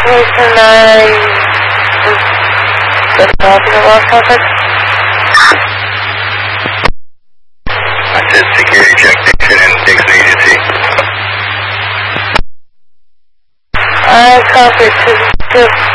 Can I get off in the lost traffic? I said security check Dixon and Dixon Agency. I copy to